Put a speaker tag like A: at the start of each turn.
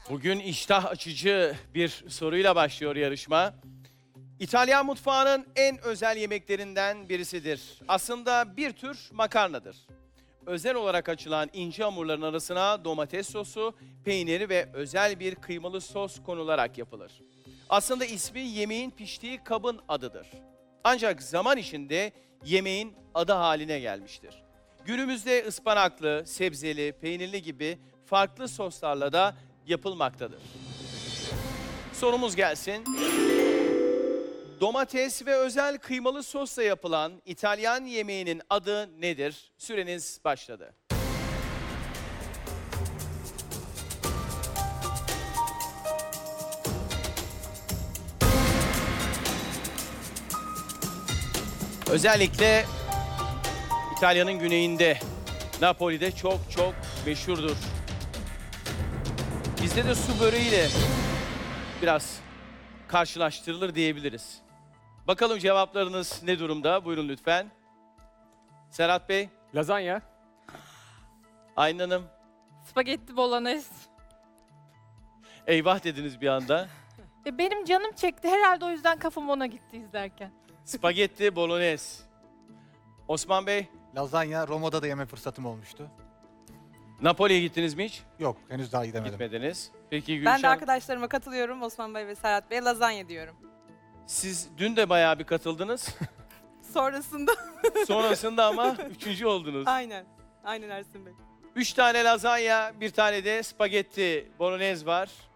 A: Bugün iştah açıcı bir soruyla başlıyor yarışma. İtalyan mutfağının en özel yemeklerinden birisidir. Aslında bir tür makarnadır. Özel olarak açılan ince hamurların arasına domates sosu, peyniri ve özel bir kıymalı sos konularak yapılır. Aslında ismi yemeğin piştiği kabın adıdır. Ancak zaman içinde yemeğin adı haline gelmiştir. Günümüzde ıspanaklı, sebzeli, peynirli gibi farklı soslarla da yapılmaktadır. Sorumuz gelsin. Domates ve özel kıymalı sosla yapılan İtalyan yemeğinin adı nedir? Süreniz başladı. Özellikle İtalya'nın güneyinde, Napoli'de çok meşhurdur. Bizde de su böreğiyle biraz karşılaştırılır diyebiliriz. Bakalım cevaplarınız ne durumda? Buyurun lütfen. Serhat Bey,
B: Lazanya.
C: Aylin Hanım.
D: Spagetti bolognese.
A: eyvah dediniz bir anda.
D: Benim canım çekti. Herhalde o yüzden kafam ona gitti izlerken.
A: Spagetti bolognese. Osman Bey,
C: Lazanya Roma'da da yeme fırsatım olmuştu.
A: Napoli'ye gittiniz mi hiç?
C: Yok, henüz daha gidemedim.
A: Gitmediniz. Peki Gülşah,
E: Ben de arkadaşlarıma katılıyorum. Osman Bey ve Serhat Bey lazanya diyorum.
A: siz dün de bayağı bir katıldınız.
E: Sonrasında
A: Sonrasında ama üçüncü oldunuz.
E: aynen. Aynen Ersin Bey.
A: 3 tane lazanya, bir tane de spagetti bolognese var.